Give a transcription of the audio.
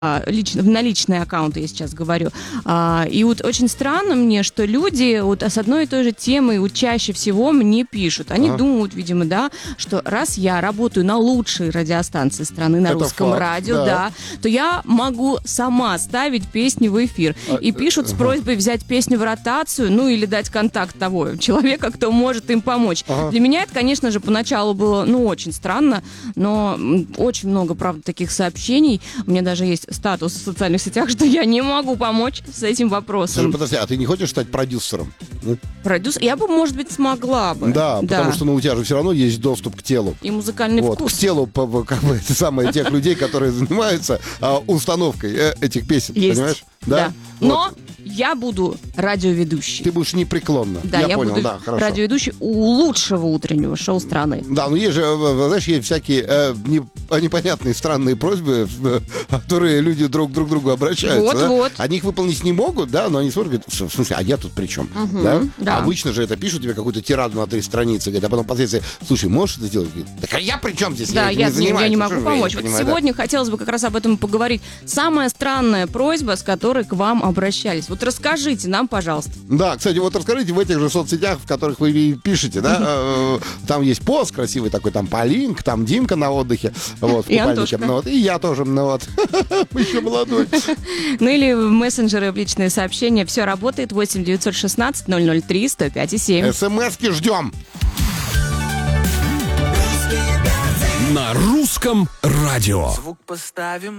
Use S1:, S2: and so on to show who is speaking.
S1: на личные аккаунты я сейчас говорю. И вот очень странно мне, что люди вот с одной и той же темой вот чаще всего мне пишут. Они думают, видимо, да, что раз я работаю на лучшей радиостанции страны, на русском радио, да, то я могу сама ставить песни в эфир. И пишут с просьбой взять песню в ротацию, ну или дать контакт того человека, кто может им помочь. Для меня это, конечно же, поначалу было, очень странно, но очень много, правда, таких сообщений. У меня даже есть статус в социальных сетях, что я не могу помочь с этим вопросом.
S2: Слушай, подожди, а ты не хочешь стать продюсером?
S1: Продюсер? Я бы, может быть, смогла бы.
S2: Да, потому что у тебя же все равно есть доступ к телу.
S1: И музыкальный вкус.
S2: К телу, как бы, это самое, тех людей, которые занимаются установкой этих песен,
S1: есть.
S2: Понимаешь?
S1: Да. Но я буду радиоведущей.
S2: Ты будешь непреклонно.
S1: Да, я понял, буду радиоведущей у лучшего утреннего шоу страны.
S2: Да, есть же, знаешь, есть всякие непонятные, странные просьбы, которые люди друг к другу обращаются.
S1: Вот.
S2: Они их выполнить не могут, да, но они смотрят, говорят, в смысле, а я тут при чем? Да? Обычно же это пишут тебе какую-то тираду на 3 страницы, говорят, а потом впоследствии, слушай, можешь это сделать? Так а я при чем здесь?
S1: Да, я не могу помочь. Вот сегодня хотелось бы как раз об этом поговорить. Самая странная просьба, с которой к вам обращались. Вот расскажите нам, пожалуйста.
S2: Да, кстати, вот расскажите в этих же соцсетях, в которых вы пишете, да, там есть пост красивый такой, там Полинка, там Димка на отдыхе, вот, в купальнике, и я тоже, еще молодой.
S1: Ну или в мессенджеры, в личные сообщения, все работает, 8 916 003 105 7.
S2: СМСки ждем.
S3: На русском радио.
S4: Звук поставим